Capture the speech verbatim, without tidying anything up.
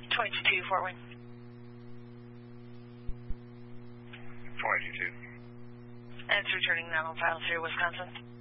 twenty-two two, Fort Wayne. twenty-two two. And it's returning now on file here, Wisconsin.